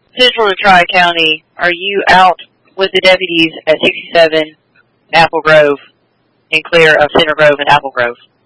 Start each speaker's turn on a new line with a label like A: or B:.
A: Central to Tri-County, are you out with the deputies at 67 Apple Grove and clear of Center Grove and Apple Grove?